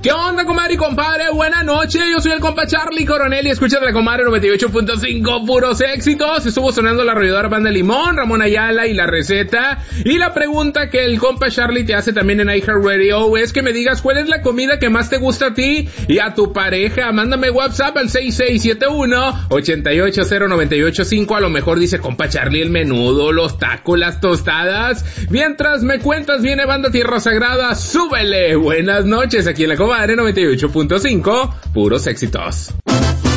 ¿Qué onda, comadre y compadre? Buenas noches, yo soy el compa Charlie Coronel y escuchas la comadre 98.5, puros éxitos. Estuvo sonando la arrolladora Banda Limón, Ramón Ayala y La Receta. Y la pregunta que el compa Charlie te hace también en iHeartRadio es que me digas cuál es la comida que más te gusta a ti y a tu pareja. Mándame WhatsApp al 6671-880985. A lo mejor dice compa Charlie el menudo, los tacos, las tostadas. Mientras me cuentas, viene Banda Tierra Sagrada, súbele. Buenas noches, aquí en la comadre 98.5, puros éxitos.